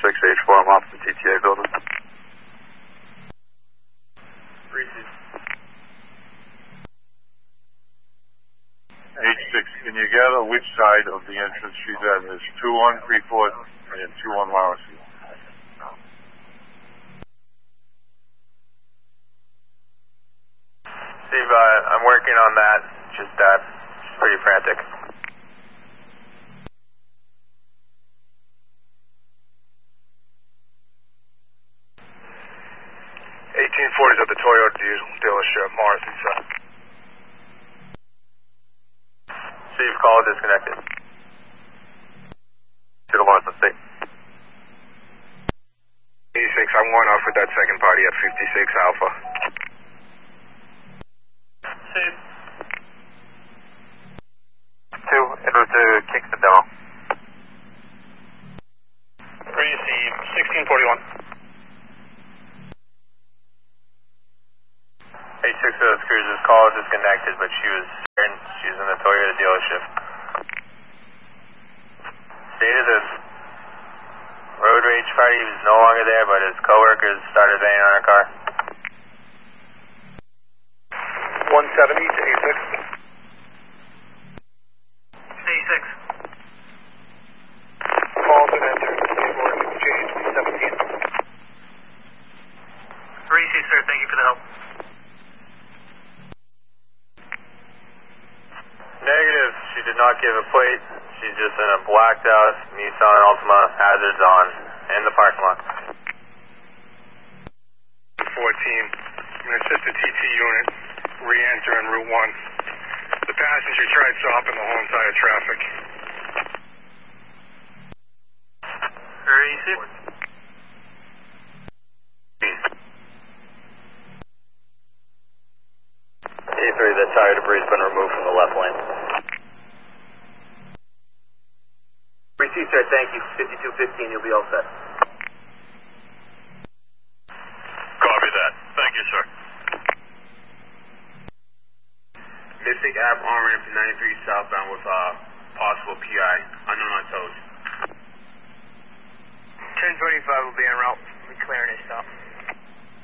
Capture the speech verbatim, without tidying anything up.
six H four, I'm off the T T A building. Reese's. H six, can you gather which side of the entrance she's at? There's two one Freeport and two one Morrissey. Steve, uh, I'm working on that. Just, uh, just pretty frantic. eighteen forty's at the Toyota dealership, Morrissey, sir. Steve, call disconnected. To the Lawrence State. eighty-six, I'm one off with that second party at fifty-six Alpha. Steve. Two, en route to Kingston Demo. Receive sixteen forty-one. H six of those cruisers, call disconnected, but she was she was in the Toyota dealership. Stated the road rage party was no longer there, but his coworkers started banging on her car. one seventy to eighty-six. eighty-six. Call to enter. Exchange seventeen. Receive, sir. Thank you for the help. Negative. She did not give a plate. She's just in a blacked out Nissan Altima, hazards on, in the parking lot. fourteen. I'm going to assist the T T unit. Re-enter on Route one. The passenger tried stopping the whole entire traffic. Receive. T three, the tire debris has been removed from the left lane. Receive, sir, thank you. fifty-two fifteen, you'll be all set. Copy that. Thank you, sir. Mystic Ave on ramp to ninety-three southbound with uh, possible P I. Unknown on toes. ten twenty-five will be en route. We're clearing this stop.